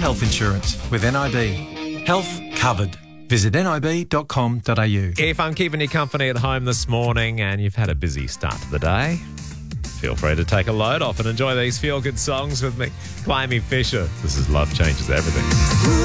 health insurance with NIB. Health covered. Visit nib.com.au. If I'm keeping you company at home this morning and you've had a busy start to the day, feel free to take a load off and enjoy these feel-good songs with me, Climby Fisher. This is Love Changes Everything.